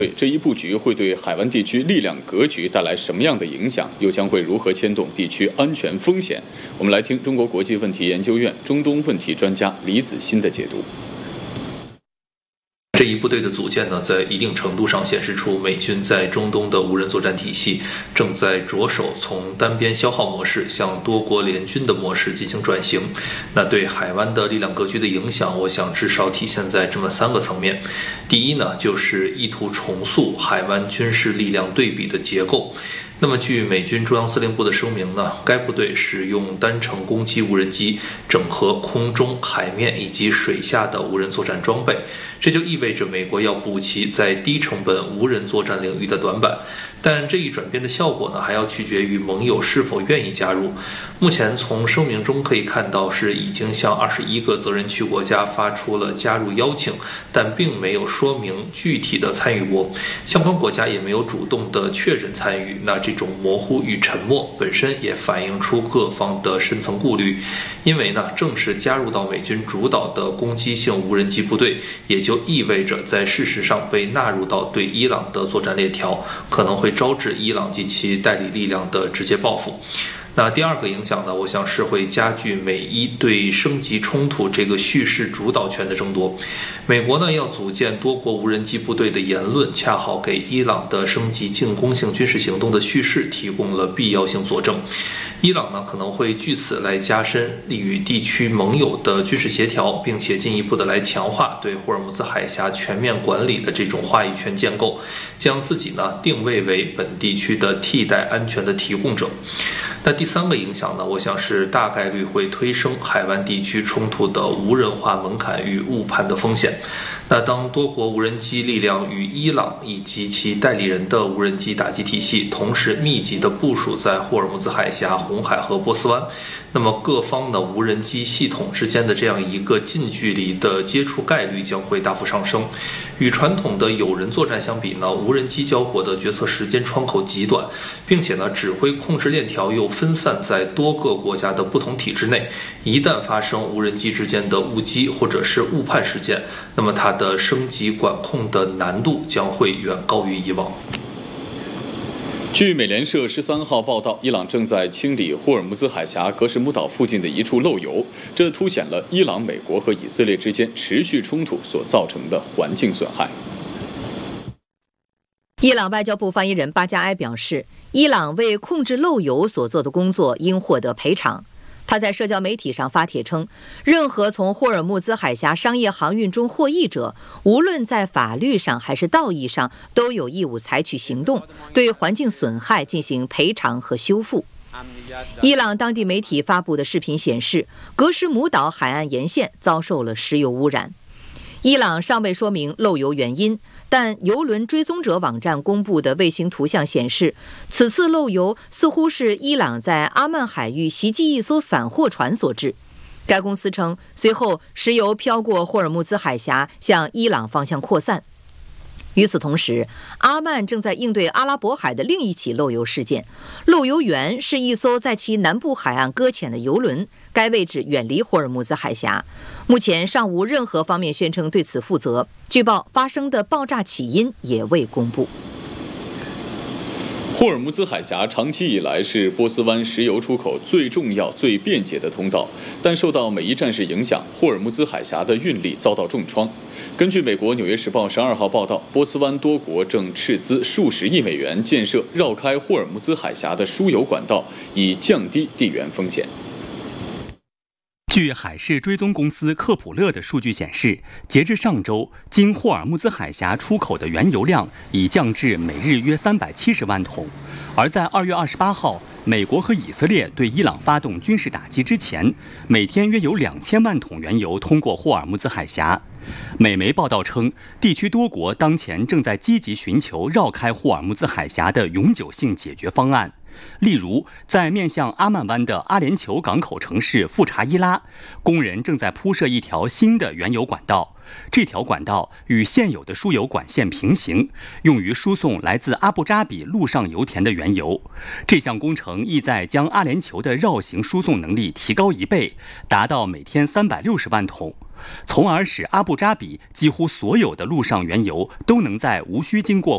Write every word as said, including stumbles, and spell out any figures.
这一布局会对海湾地区力量格局带来什么样的影响？又将会如何牵动地区安全风险？我们来听中国国际问题研究院中东问题专家李子欣的解读。 这一部队的组建呢，在一定程度上显示出美军在中东的无人作战体系正在着手从单边消耗模式向多国联军的模式进行转型。那对海湾的力量格局的影响，我想至少体现在这么三个层面。第一呢，就是意图重塑海湾军事力量对比的结构。那么据美军中央司令部的声明呢，该部队使用单程攻击无人机，整合空中、海面以及水下的无人作战装备，这就意味着美国要补齐在低成本无人作战领域的短板。但这一转变的效果呢，还要取决于盟友是否愿意加入。目前从声明中可以看到，是已经向二十一个责任区国家发出了加入邀请，但并没有说明具体的参与国，相关国家也没有主动的确认参与。那这种模糊与沉默本身也反映出各方的深层顾虑，因为呢，正是加入到美军主导的攻击性无人机部队，也就意味着在事实上被纳入到对伊朗的作战链条，可能会招致伊朗及其代理力量的直接报复。那第二个影响呢，我想是会加剧美伊对升级冲突这个叙事主导权的争夺。美国呢要组建多国无人机部队的言论，恰好给伊朗的升级进攻性军事行动的叙事提供了必要性佐证。伊朗呢可能会据此来加深与地区盟友的军事协调，并且进一步的来强化对霍尔木兹海峡全面管理的这种话语权建构，将自己呢定位为本地区的替代安全的提供者。那第三个影响呢，我想是大概率会推升海湾地区冲突的无人化门槛与误判的风险。那当多国无人机力量与伊朗以及其代理人的无人机打击体系同时密集地部署在霍尔木兹海峡、红海和波斯湾，那么各方的无人机系统之间的这样一个近距离的接触概率将会大幅上升。与传统的有人作战相比呢，无人机交火的决策时间窗口极短，并且呢，指挥控制链条又分散在多个国家的不同体制内。一旦发生无人机之间的误击或者是误判事件，那么它的升级管控的难度将会远高于以往。 据美联社十三号报道，伊朗正在清理霍尔木兹海峡格什姆岛附近的一处漏油，这凸显了伊朗、美国和以色列之间持续冲突所造成的环境损害。 伊朗外交部发言人巴加埃表示，伊朗为控制漏油所做的工作应获得赔偿。他在社交媒体上发帖称，任何从霍尔木兹海峡商业航运中获益者，无论在法律上还是道义上，都有义务采取行动，对环境损害进行赔偿和修复。伊朗当地媒体发布的视频显示，格什姆岛海岸沿线遭受了石油污染。伊朗尚未说明漏油原因，但油轮追踪者网站公布的卫星图像显示，此次漏油似乎是伊朗在阿曼海域袭击一艘散货船所致。该公司称，随后石油飘过霍尔木兹海峡，向伊朗方向扩散。与此同时，阿曼正在应对阿拉伯海的另一起漏油事件。漏油源是一艘在其南部海岸搁浅的油轮，该位置远离霍尔木兹海峡。目前尚无任何方面宣称对此负责。据报，发生的爆炸起因也未公布。 霍尔木兹海峡长期以来是波斯湾石油出口最重要、最便捷的通道，但受到美伊战事影响，霍尔木兹海峡的运力遭到重创。根据美国《纽约时报》十二号报道，波斯湾多国正斥资数十亿美元建设绕开霍尔木兹海峡的输油管道，以降低地缘风险。 据海事追踪公司科普勒的数据显示，截至上周，经霍尔木兹海峡出口的原油量已降至每日约三百七十万桶。而在二月二十八号，美国和以色列对伊朗发动军事打击之前，每天约有两千万桶原油通过霍尔木兹海峡。美媒报道称，地区多国当前正在积极寻求绕开霍尔木兹海峡的永久性解决方案。例如，在面向阿曼湾的阿联酋港口城市富查伊拉，工人正在铺设一条新的原油管道。这条管道与现有的输油管线平行，用于输送来自阿布扎比陆上油田的原油。这项工程意在将阿联酋的绕行输送能力提高一倍，达到每天三百六十万桶，从而使阿布扎比几乎所有的陆上原油都能在无需经过